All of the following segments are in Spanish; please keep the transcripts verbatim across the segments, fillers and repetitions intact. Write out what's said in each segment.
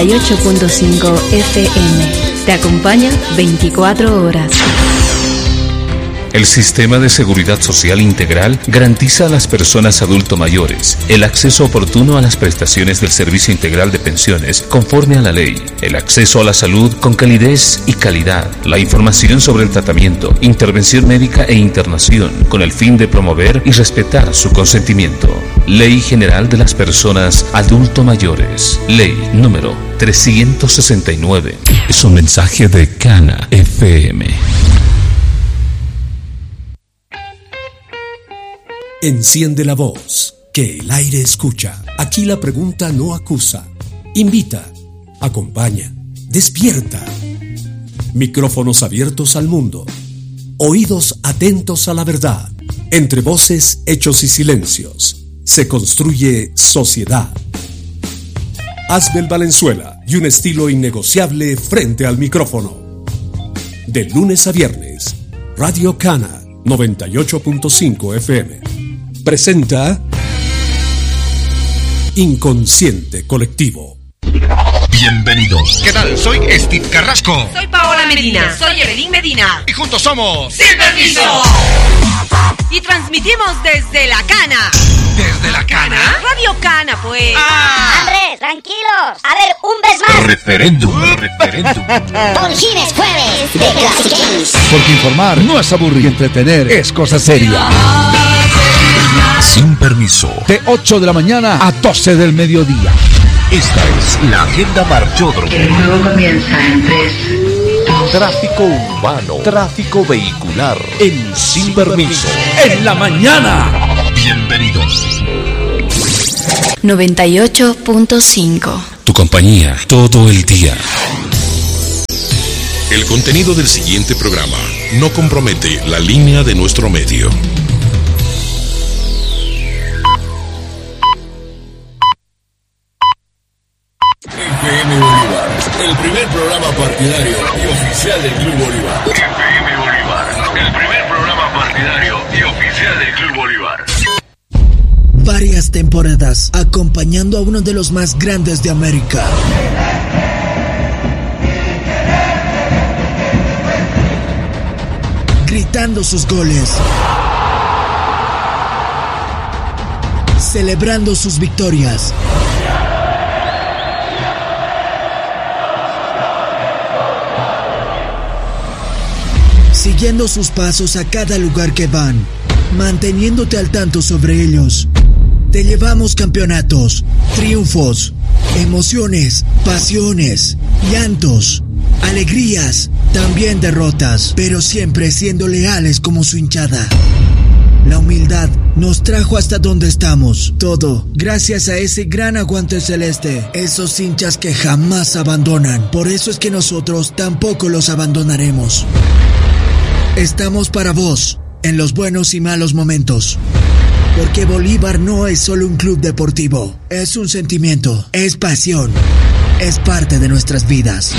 noventa y ocho punto cinco F M. Te acompaña veinticuatro horas. El Sistema de Seguridad Social Integral garantiza a las personas adulto mayores el acceso oportuno a las prestaciones del Servicio Integral de Pensiones conforme a la ley, el acceso a la salud con calidez y calidad, la información sobre el tratamiento, intervención médica e internación con el fin de promover y respetar su consentimiento. Ley General de las Personas Adulto Mayores, Ley número trescientos sesenta y nueve. Es un mensaje de Cana F M. Enciende la voz, que el aire escucha. Aquí la pregunta no acusa. Invita, acompaña, despierta. Micrófonos abiertos al mundo. Oídos atentos a la verdad. Entre voces, hechos y silencios, se construye sociedad. Asbel Valenzuela y un estilo innegociable frente al micrófono. De lunes a viernes, Radio Cana noventa y ocho punto cinco F M. Presenta Inconsciente Colectivo. Bienvenidos. ¿Qué tal? Soy Steve Carrasco. Soy Paola Medina. Soy Evelyn Medina. Y juntos somos Sin Permiso. Y transmitimos desde La Cana. ¿Desde La Cana? Radio Cana, pues. Ah. Andrés, tranquilos. A ver, un vez más. Referéndum, referéndum. Por fin es jueves de Clasiqueis. Porque informar no es aburrir y entretener es cosa seria. Sin Permiso. De ocho de la mañana a doce del mediodía. Esta es la agenda Marchódromo. El juego comienza en tres. Tráfico urbano, tráfico vehicular en Sin, Sin Permiso. permiso. En la mañana. Bienvenidos. noventa y ocho punto cinco. Tu compañía todo el día. El contenido del siguiente programa no compromete la línea de nuestro medio. F M Bolívar, el primer programa partidario y oficial del Club Bolívar. F M Bolívar, el primer programa partidario y oficial del Club Bolívar. Varias temporadas acompañando a uno de los más grandes de América. Gritando sus goles. Celebrando sus victorias. Siguiendo sus pasos a cada lugar que van, manteniéndote al tanto sobre ellos. Te llevamos campeonatos, triunfos, emociones, pasiones, llantos, alegrías, también derrotas, pero siempre siendo leales como su hinchada. La humildad nos trajo hasta donde estamos, todo gracias a ese gran aguante celeste, esos hinchas que jamás abandonan. Por eso es que nosotros tampoco los abandonaremos. Estamos para vos, en los buenos y malos momentos. Porque Bolívar no es solo un club deportivo, es un sentimiento, es pasión, es parte de nuestras vidas.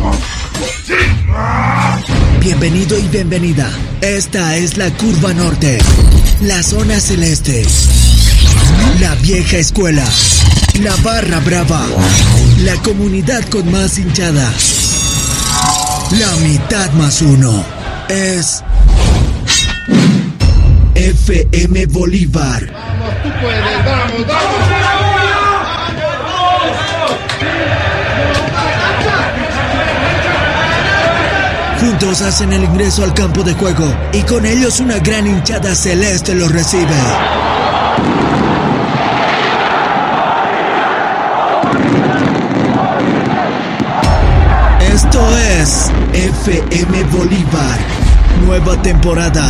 Bienvenido y bienvenida. Esta es la Curva Norte, la Zona Celeste, la Vieja Escuela, la Barra Brava, la comunidad con más hinchada, la mitad más uno. Es F M Bolívar. Vamos, tú puedes, vamos, vamos. Juntos hacen el ingreso al campo de juego y con ellos una gran hinchada celeste los recibe. Esto es F M Bolívar, nueva temporada.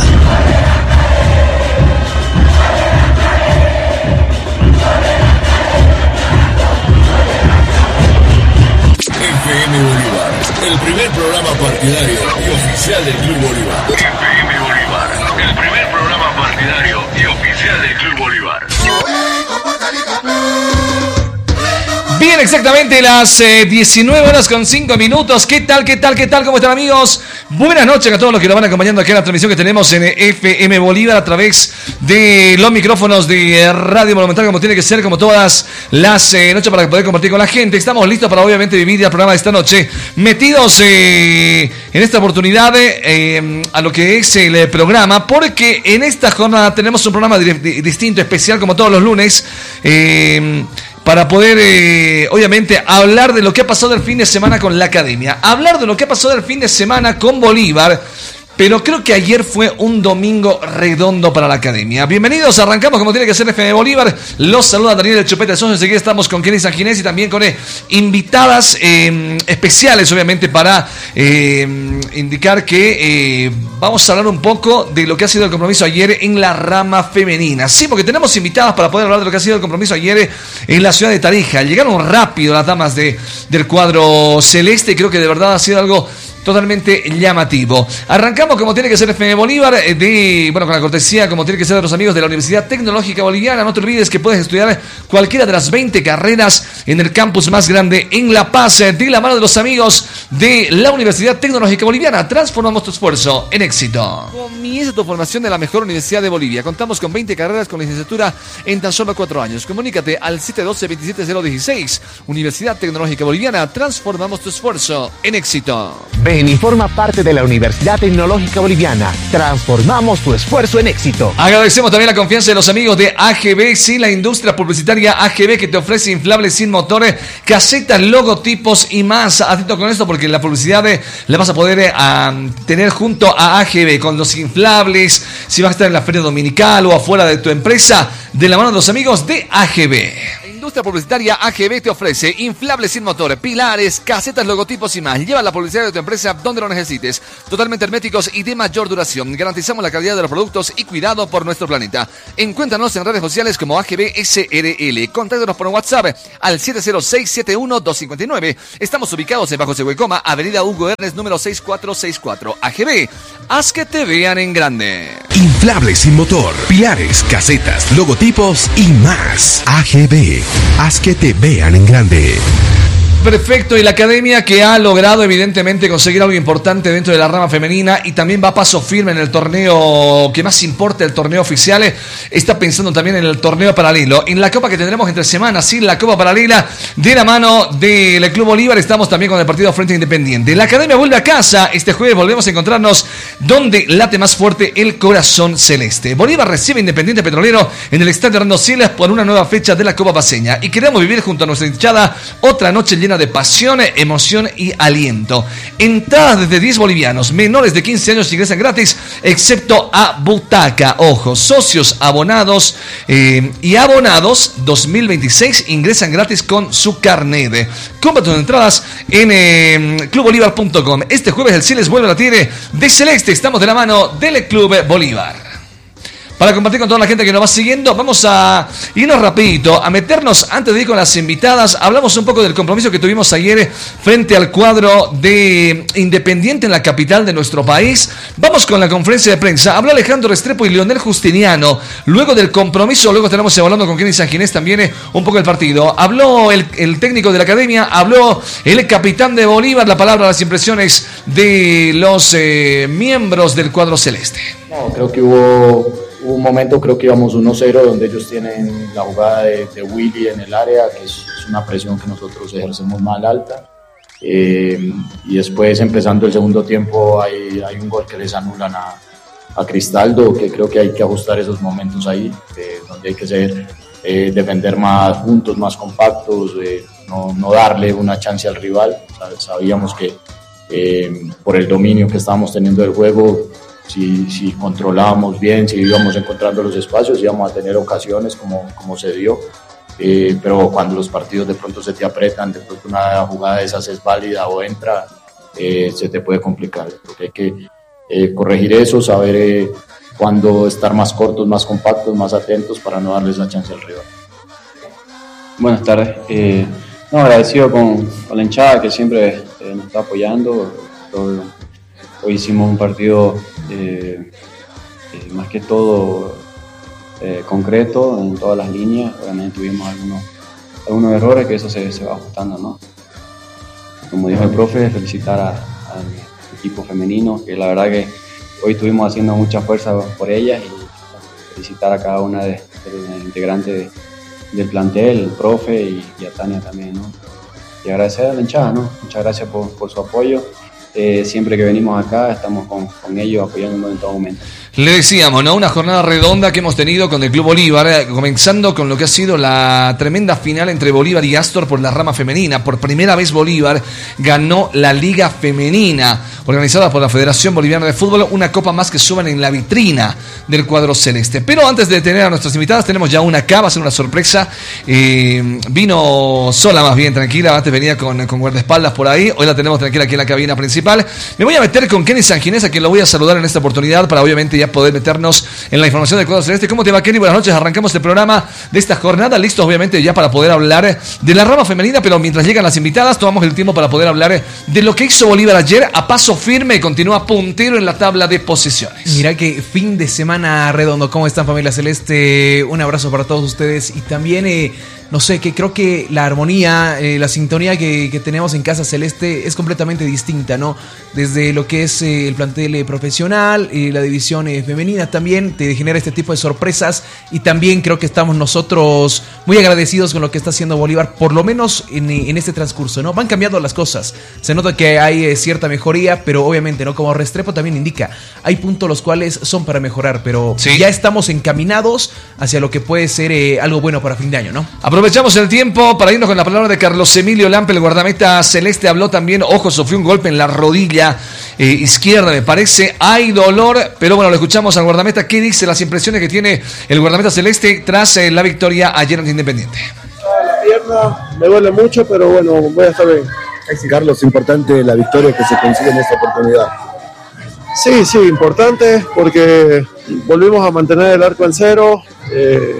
F M Bolívar, el primer programa partidario y oficial del Club Bolívar. F M Bolívar, el primer programa partidario y oficial del Club Bolívar. Bien, exactamente las eh, diecinueve horas con cinco minutos. ¿Qué tal, qué tal, qué tal? ¿Cómo están, amigos? Buenas noches a todos los que nos van acompañando aquí en la transmisión que tenemos en F M Bolívar a través de los micrófonos de Radio Monumental, como tiene que ser, como todas las eh, noches, para poder compartir con la gente. Estamos listos para, obviamente, vivir el programa de esta noche, metidos eh, en esta oportunidad eh, a lo que es el programa, porque en esta jornada tenemos un programa di- di- distinto, especial, como todos los lunes, eh, para poder, eh, obviamente, hablar de lo que ha pasado el fin de semana con la academia, hablar de lo que ha pasado el fin de semana con Bolívar. Pero creo que ayer fue un domingo redondo para la academia. Bienvenidos, arrancamos como tiene que ser F M Bolívar. Los saluda Daniel El Chupete Soso. Enseguida estamos con Kenny Sanginés y también con eh, invitadas eh, especiales, obviamente, para eh, indicar que eh, vamos a hablar un poco de lo que ha sido el compromiso ayer en la rama femenina. Sí, porque tenemos invitadas para poder hablar de lo que ha sido el compromiso ayer en la ciudad de Tarija. Llegaron rápido las damas de, del cuadro celeste y creo que de verdad ha sido algo totalmente llamativo. Arrancamos como tiene que ser F M Bolívar, de, bueno, con la cortesía como tiene que ser de los amigos de la Universidad Tecnológica Boliviana. No te olvides que puedes estudiar cualquiera de las veinte carreras en el campus más grande en La Paz, de la mano de los amigos de la Universidad Tecnológica Boliviana. Transformamos tu esfuerzo en éxito. Comienza tu formación en la mejor universidad de Bolivia. Contamos con veinte carreras con licenciatura en tan solo cuatro años. Comunícate al siete uno dos, veintisiete cero dieciséis. Universidad Tecnológica Boliviana. Transformamos tu esfuerzo en éxito. Ven y forma parte de la Universidad Tecnológica Boliviana. Transformamos tu esfuerzo en éxito. Agradecemos también la confianza de los amigos de A G B, sí, la industria publicitaria A G B, que te ofrece inflables sin motores, casetas, logotipos y más. Atento con esto porque la publicidad eh, la vas a poder eh, a, tener junto a A G B con los inflables, si vas a estar en la feria dominical o afuera de tu empresa, de la mano de los amigos de A G B. Industria publicitaria A G B te ofrece inflables sin motor, pilares, casetas, logotipos y más. Lleva la publicidad de tu empresa donde lo necesites. Totalmente herméticos y de mayor duración. Garantizamos la calidad de los productos y cuidado por nuestro planeta. Encuéntranos en redes sociales como A G B S R L. Contáctanos por WhatsApp al siete cero seis, siete uno dos cinco nueve. Estamos ubicados en Bajo Sehuecoma, Avenida Hugo Ernest, número seis cuatro seis cuatro. A G B, haz que te vean en grande. Inflables sin motor, pilares, casetas, logotipos y más. A G B, haz que te vean en grande. Perfecto, y la academia que ha logrado evidentemente conseguir algo importante dentro de la rama femenina y también va a paso firme en el torneo que más importa, el torneo oficial, está pensando también en el torneo paralelo, en la copa que tendremos entre semanas, sí, la copa paralela de la mano del Club Bolívar. Estamos también con el partido Frente Independiente. La academia vuelve a casa, este jueves volvemos a encontrarnos donde late más fuerte el corazón celeste. Bolívar recibe Independiente Petrolero en el estadio Hernando Siles por una nueva fecha de la Copa Paceña y queremos vivir junto a nuestra hinchada otra noche llena de pasión, emoción y aliento. Entradas desde diez bolivianos, menores de quince años ingresan gratis, excepto a butaca. Ojo, socios, abonados eh, y abonados dos mil veintiséis ingresan gratis con su carnet. Compra tus entradas en eh, club bolívar punto com. Este jueves el Siles vuelve a la tierra de celeste. Estamos de la mano del Club Bolívar. Para compartir con toda la gente que nos va siguiendo, vamos a irnos rapidito, a meternos antes de ir con las invitadas. Hablamos un poco del compromiso que tuvimos ayer frente al cuadro de Independiente en la capital de nuestro país. Vamos con la conferencia de prensa. Habló Alejandro Restrepo y Leonel Justiniano. Luego del compromiso, luego estaremos hablando con Kenny Sanginés también eh, un poco del partido. Habló el, el técnico de la academia, habló el capitán de Bolívar. La palabra, las impresiones de los eh, miembros del cuadro celeste. No, creo que hubo... Hubo un momento, creo que íbamos uno cero, donde ellos tienen la jugada de, de Willy en el área, que es, es una presión que nosotros ejercemos más alta. Eh, y después, empezando el segundo tiempo, hay, hay un gol que les anulan a, a Cristaldo, que creo que hay que ajustar esos momentos ahí, eh, donde hay que ser, eh, defender más juntos, más compactos, eh, no, no darle una chance al rival. Sabíamos que eh, por el dominio que estábamos teniendo del juego, Si, si controlábamos bien, si íbamos encontrando los espacios, íbamos a tener ocasiones como, como se dio, eh, pero cuando los partidos de pronto se te apretan, de pronto una jugada de esas es válida o entra, eh, se te puede complicar. Porque hay que eh, corregir eso, saber eh, cuándo estar más cortos, más compactos, más atentos para no darles la chance al rival. Buenas tardes. Eh, no, agradecido con, con la hinchada que siempre eh, nos está apoyando. Todo, hoy hicimos un partido eh, eh, más que todo eh, concreto en todas las líneas. Obviamente tuvimos algunos algunos errores, que eso se, se va ajustando, ¿no? Como dijo el profe, felicitar a, al equipo femenino, que la verdad que hoy estuvimos haciendo mucha fuerza por ellas, y felicitar a cada una de, de los integrantes de, del plantel, el profe y, y a Tania también, ¿no? Y agradecer a la hinchada, ¿no? Muchas gracias por, por su apoyo. Eh, siempre que venimos acá estamos con, con ellos apoyándonos en todo momento. Le decíamos, ¿no? Una jornada redonda que hemos tenido con el Club Bolívar, eh, comenzando con lo que ha sido la tremenda final entre Bolívar y Astor por la rama femenina. Por primera vez Bolívar ganó la Liga Femenina, organizada por la Federación Boliviana de Fútbol, una copa más que suban en la vitrina del cuadro celeste. Pero antes de tener a nuestras invitadas, tenemos ya una acá, va a ser una sorpresa. Eh, vino sola más bien, tranquila, antes venía con, con guardaespaldas por ahí, hoy la tenemos tranquila aquí en la cabina principal. Me voy a meter con Kenny Sanginés, a quien lo voy a saludar en esta oportunidad para obviamente ya poder meternos en la información del cuadro celeste. ¿Cómo te va, Kenny? Buenas noches, arrancamos el programa de esta jornada, listos obviamente ya para poder hablar de la rama femenina, pero mientras llegan las invitadas tomamos el tiempo para poder hablar de lo que hizo Bolívar ayer a paso firme, continúa puntero en la tabla de posiciones. Mira que fin de semana redondo. ¿Cómo están, familia celeste? Un abrazo para todos ustedes y también eh, no sé, que creo que la armonía, eh, la sintonía que, que tenemos en Casa Celeste es completamente distinta, ¿no? Desde lo que es eh, el plantel eh, profesional, eh, la división eh, femenina también te genera este tipo de sorpresas, y también creo que estamos nosotros muy agradecidos con lo que está haciendo Bolívar, por lo menos en, en este transcurso, ¿no? Van cambiando las cosas, se nota que hay eh, cierta mejoría, pero obviamente, ¿no? Como Restrepo también indica, hay puntos los cuales son para mejorar, pero sí, ya estamos encaminados hacia lo que puede ser eh, algo bueno para fin de año, ¿no? Aprovechamos el tiempo para irnos con la palabra de Carlos Emilio Lampe, el guardameta celeste. Habló también, ojo, sufrió un golpe en la rodilla eh, izquierda, me parece. Hay dolor, pero bueno, lo escuchamos al guardameta. ¿Qué dice las impresiones que tiene el guardameta celeste tras eh, la victoria ayer ante Independiente? La pierna me duele mucho, pero bueno, voy a estar bien. Carlos, importante la victoria que se consigue en esta oportunidad. Sí, sí, importante porque volvimos a mantener el arco en cero. Eh,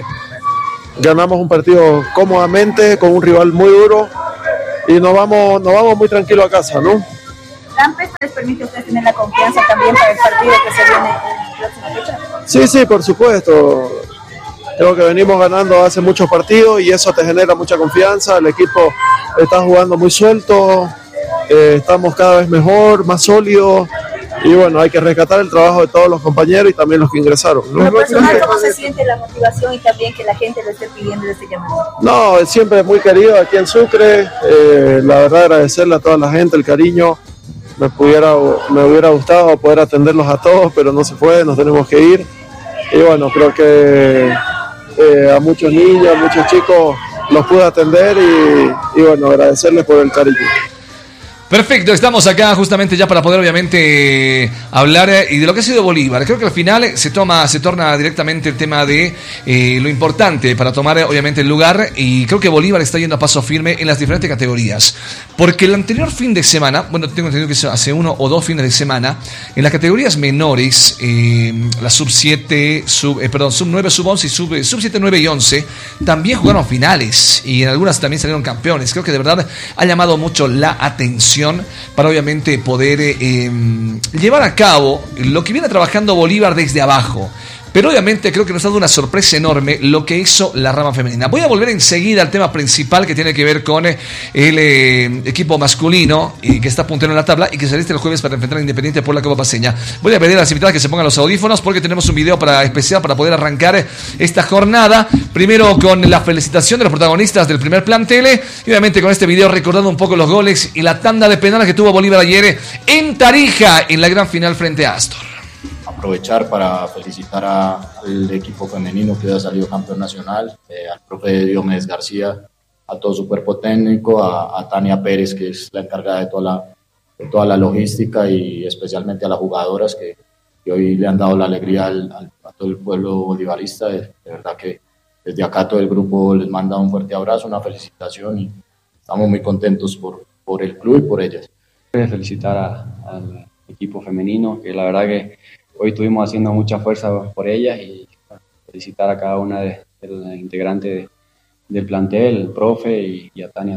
ganamos un partido cómodamente con un rival muy duro y nos vamos, nos vamos muy tranquilos a casa, ¿no? ¿Lampe les permite a ustedes tener la confianza también para el partido que se viene en la próxima fecha? Sí, sí, por supuesto. Creo que venimos ganando hace muchos partidos y eso te genera mucha confianza. El equipo está jugando muy suelto, eh, estamos cada vez mejor, más sólidos. Y bueno, hay que rescatar el trabajo de todos los compañeros y también los que ingresaron, ¿no? Pero personal, ¿cómo se siente la motivación y también que la gente lo esté pidiendo desde llamado? No, siempre muy querido aquí en Sucre. Eh, la verdad, agradecerle a toda la gente el cariño. Me, pudiera, me hubiera gustado poder atenderlos a todos, pero no se puede, nos tenemos que ir. Y bueno, creo que eh, a muchos niños, a muchos chicos los pude atender y, y bueno, agradecerles por el cariño. Perfecto, estamos acá justamente ya para poder obviamente hablar eh, y de lo que ha sido Bolívar. Creo que al final se toma, se torna directamente el tema de eh, lo importante para tomar eh, obviamente el lugar, y creo que Bolívar está yendo a paso firme en las diferentes categorías. Porque el anterior fin de semana, bueno, tengo entendido que hace uno o dos fines de semana, en las categorías menores, eh, la sub siete, sub, eh, perdón, sub nueve, sub once y sub, sub siete, nueve y once, también jugaron finales y en algunas también salieron campeones. Creo que de verdad ha llamado mucho la atención para obviamente poder eh, eh, llevar a cabo lo que viene trabajando Bolívar desde abajo. Pero obviamente creo que nos ha dado una sorpresa enorme lo que hizo la rama femenina. Voy a volver enseguida al tema principal que tiene que ver con eh, el eh, equipo masculino y que está puntero en la tabla y que se alista el jueves para enfrentar a Independiente por la Copa Paceña. Voy a pedir a las invitadas que se pongan los audífonos porque tenemos un video para especial para poder arrancar esta jornada. Primero con la felicitación de los protagonistas del primer plantel y obviamente con este video recordando un poco los goles y la tanda de penales que tuvo Bolívar ayer en Tarija en la gran final frente a Astor. Aprovechar para felicitar a, al equipo femenino que ha salido campeón nacional, eh, al profe Diomedes García, a todo su cuerpo técnico, a, a Tania Pérez, que es la encargada de toda la, de toda la logística, y especialmente a las jugadoras que, que hoy le han dado la alegría al, al, a todo el pueblo bolivarista. De, de verdad que desde acá todo el grupo les manda un fuerte abrazo, una felicitación, y estamos muy contentos por, por el club y por ellas. Voy a felicitar a, al equipo femenino, que la verdad que hoy estuvimos haciendo mucha fuerza por ellas, y felicitar a cada una de, de los integrantes de, del plantel, el profe y, y a Tania.